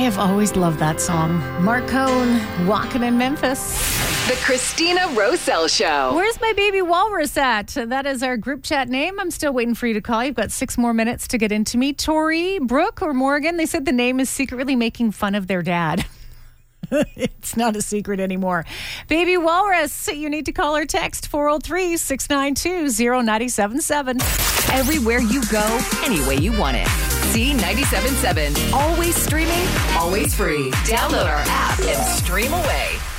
have always loved that song. Mark Cohn, Walking in Memphis. The Christina Roselle Show. Where's my baby walrus at? That is our group chat name. I'm still waiting for you to call. You've got 6 more minutes to get into me. Tori, Brooke, or Morgan, they said the name is secretly making fun of their dad. It's not a secret anymore. Baby Walrus, you need to call or text 403-692-0977. Everywhere you go, any way you want it. C97.7. Always streaming, always free. Download our app and stream away.